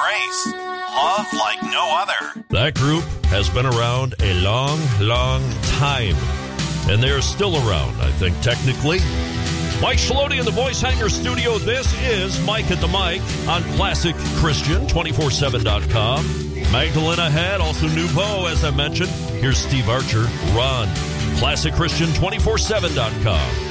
Grace. Love like no other. That group has been around a long, long time. And they're still around, I think, technically. Mike Shaloti in the Voice Hanger studio. This is Mike at the Mic on Classic Christian, 247.com. Magdalena Head, also Nouveau, as I mentioned. Here's Steve Archer, Ron. Classic Christian, 247.com.